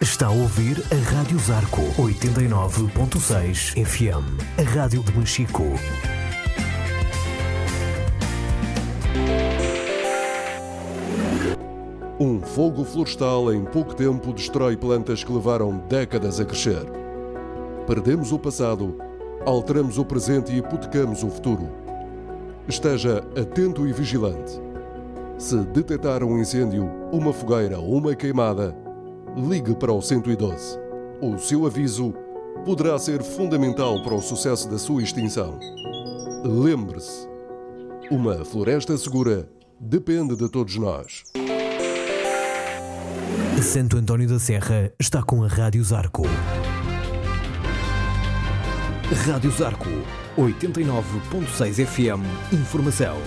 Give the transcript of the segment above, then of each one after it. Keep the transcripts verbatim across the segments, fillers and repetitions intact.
Está a ouvir a Rádio Zarco oitenta e nove ponto seis F M, a rádio de Machico. Um fogo florestal em pouco tempo destrói plantas que levaram décadas a crescer. Perdemos o passado, alteramos o presente e hipotecamos o futuro. Esteja atento e vigilante. Se detectar um incêndio, uma fogueira ou uma queimada, ligue para o cento e doze. O seu aviso poderá ser fundamental para o sucesso da sua extinção. Lembre-se, uma floresta segura depende de todos nós. Santo António da Serra está com a Rádio Zarco. Rádio Zarco oitenta e nove ponto seis F M. Informação.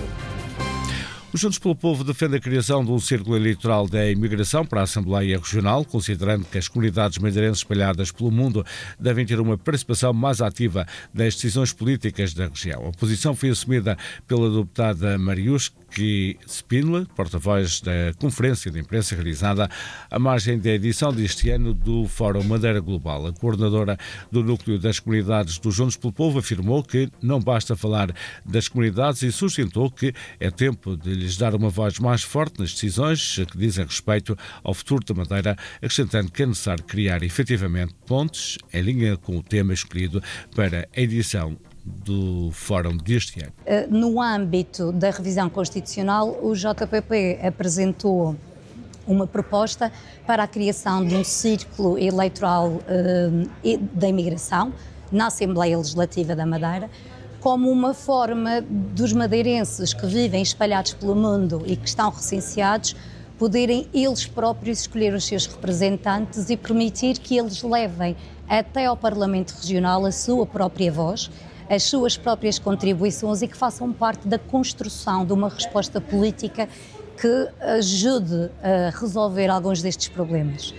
Os Juntos pelo Povo defende a criação de um círculo eleitoral da imigração para a Assembleia Regional, considerando que as comunidades madeirenses espalhadas pelo mundo devem ter uma participação mais ativa nas decisões políticas da região. A posição foi assumida pela deputada Mariuski Spindler, porta-voz da conferência de imprensa realizada à margem da edição deste ano do Fórum Madeira Global. A coordenadora do Núcleo das Comunidades dos Juntos pelo Povo afirmou que não basta falar das comunidades e sustentou que é tempo de lhes dar uma voz mais forte nas decisões que dizem respeito ao futuro da Madeira, acrescentando que é necessário criar efetivamente pontes em linha com o tema escolhido para a edição do Fórum deste ano. No âmbito da revisão constitucional, o J P P apresentou uma proposta para a criação de um círculo eleitoral eh, da imigração na Assembleia Legislativa da Madeira, como uma forma dos madeirenses que vivem espalhados pelo mundo e que estão recenseados poderem eles próprios escolher os seus representantes e permitir que eles levem até ao Parlamento Regional a sua própria voz, as suas próprias contribuições e que façam parte da construção de uma resposta política que ajude a resolver alguns destes problemas.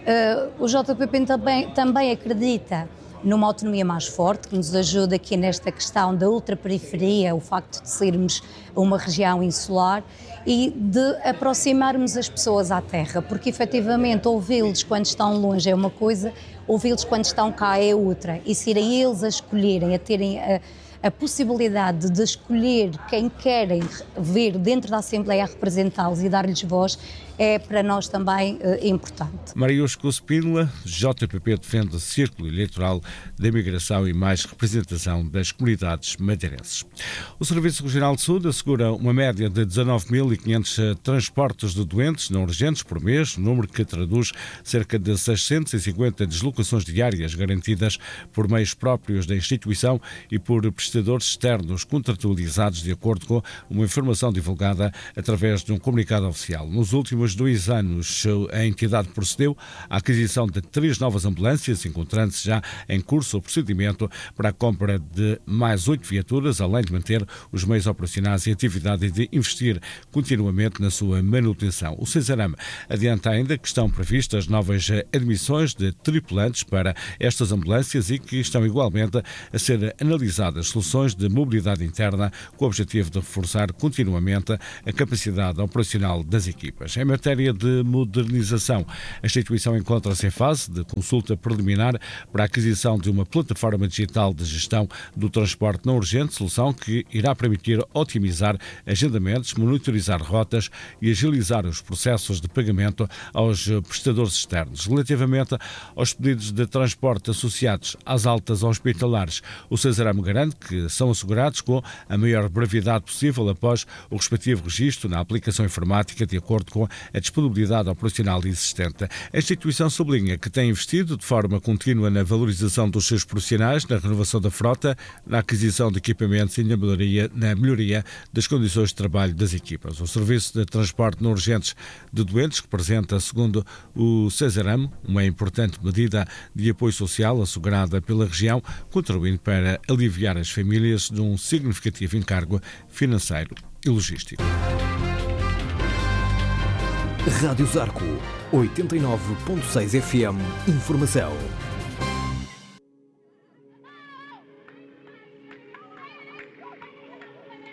O J P P também, também acredita numa autonomia mais forte, que nos ajuda aqui nesta questão da ultraperiferia, o facto de sermos uma região insular e de aproximarmos as pessoas à terra, porque efetivamente ouvi-los quando estão longe é uma coisa, ouvi-los quando estão cá é outra, e serem eles a escolherem, a terem a, a possibilidade de escolher quem querem ver dentro da Assembleia a representá-los e dar-lhes voz, é para nós também é, importante. Mariuski Spindler, J P P defende o círculo eleitoral da imigração e mais representação das comunidades madeirenses. O Serviço Regional de Saúde assegura uma média de dezanove mil e quinhentos transportes de doentes não urgentes por mês, número que traduz cerca de seiscentas e cinquenta deslocações diárias garantidas por meios próprios da instituição e por prestadores externos contratualizados de acordo com uma informação divulgada através de um comunicado oficial. Nos últimos dois anos, a entidade procedeu à aquisição de três novas ambulâncias, encontrando-se já em curso o procedimento para a compra de mais oito viaturas, além de manter os meios operacionais em atividade e de investir continuamente na sua manutenção. O Cesarame adianta ainda que estão previstas novas admissões de tripulantes para estas ambulâncias e que estão igualmente a ser analisadas soluções de mobilidade interna com o objetivo de reforçar continuamente a capacidade operacional das equipas. Em matéria de modernização, a instituição encontra-se em fase de consulta preliminar para a aquisição de uma plataforma digital de gestão do transporte não urgente, solução que irá permitir otimizar agendamentos, monitorizar rotas e agilizar os processos de pagamento aos prestadores externos. Relativamente aos pedidos de transporte associados às altas hospitalares, o Cesarame garante que são assegurados com a maior brevidade possível após o respectivo registro na aplicação informática de acordo com a disponibilidade operacional existente. A instituição sublinha que tem investido de forma contínua na valorização dos seus profissionais, na renovação da frota, na aquisição de equipamentos e na melhoria, na melhoria das condições de trabalho das equipas. O serviço de transporte não urgentes de doentes representa, segundo o Cesarame, uma importante medida de apoio social assegurada pela região, contribuindo para aliviar as famílias de um significativo encargo financeiro e logístico. Rádio Zarco oitenta e nove ponto seis F M. Informação.